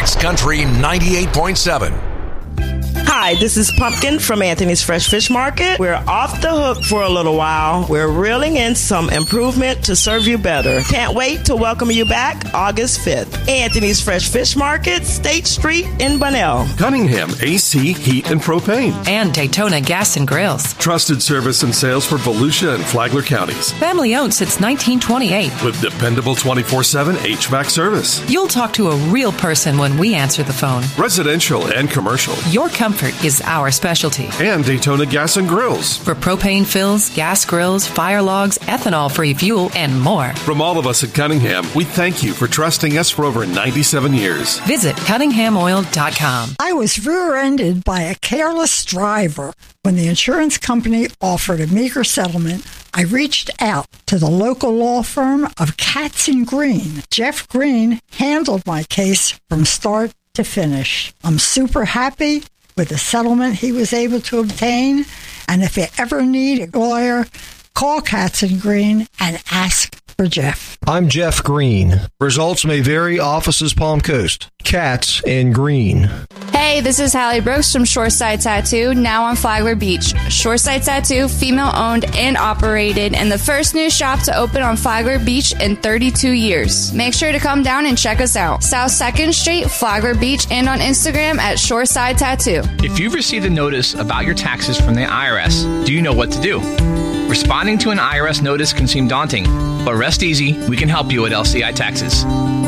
Kicks Country 98.7. Hi, this is Pumpkin from Anthony's Fresh Fish Market. We're off the hook for a little while. We're reeling in some improvement to serve you better. Can't wait to welcome you back August 5th. Anthony's Fresh Fish Market, State Street in Bunnell. Cunningham AC, Heat, and Propane. And Daytona Gas and Grills. Trusted service and sales for Volusia and Flagler counties. Family owned since 1928. With dependable 24/7 HVAC service. You'll talk to a real person when we answer the phone. Residential and commercial. Your comfort is our specialty. And Daytona Gas and Grills. For propane fills, gas grills, fire logs, ethanol-free fuel, and more. From all of us at Cunningham, we thank you for trusting us for over 97 years. Visit CunninghamOil.com. I was rear-ended by a careless driver. When the insurance company offered a meager settlement, I reached out to the local law firm of Katz & Green. Jeff Green handled my case from start to finish. I'm super happy with the settlement he was able to obtain. And if you ever need a lawyer, call Katz & Green and ask for Jeff. I'm Jeff Green. Results may vary. Offices Palm Coast. Katz & Green. Hey, this is Hallie Brooks from Shoreside Tattoo, now on Flagler Beach. Shoreside Tattoo, female-owned and operated, and the first new shop to open on Flagler Beach in 32 years. Make sure to come down and check us out. South 2nd Street, Flagler Beach, and on Instagram at Shoreside Tattoo. If you've received a notice about your taxes from the IRS, do you know what to do? Responding to an IRS notice can seem daunting, but rest easy, we can help you at LCI Taxes.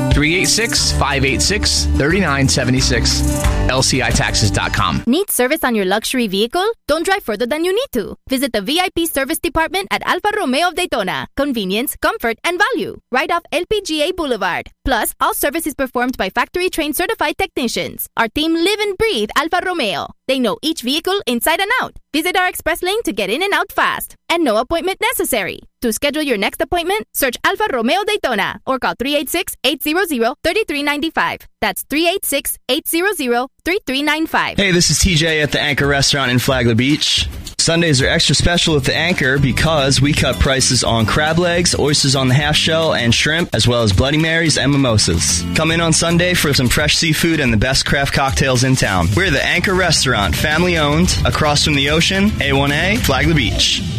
386-586-3976, LCITaxes.com. Need service on your luxury vehicle? Don't drive further than you need to. Visit the VIP service department at Alfa Romeo of Daytona. Convenience, comfort, and value. Right off LPGA Boulevard. Plus, all service is performed by factory-trained certified technicians. Our team live and breathe Alfa Romeo. They know each vehicle inside and out. Visit our express lane to get in and out fast. And no appointment necessary. To schedule your next appointment, search Alfa Romeo Daytona or call 386-800-3395. That's 386-800-3395. Hey, this is TJ at the Anchor Restaurant in Flagler Beach. Sundays are extra special at the Anchor because we cut prices on crab legs, oysters on the half shell, and shrimp, as well as Bloody Marys and mimosas. Come in on Sunday for some fresh seafood and the best craft cocktails in town. We're the Anchor Restaurant, family owned, across from the ocean, A1A, Flagler Beach.